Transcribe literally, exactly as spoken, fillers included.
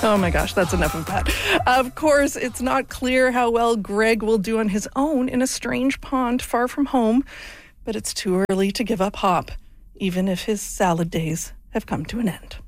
Oh my gosh, that's enough of that. Of course, it's not clear how well Greg will do on his own in a strange pond far from home, but it's too early to give up hope, even if his salad days have come to an end.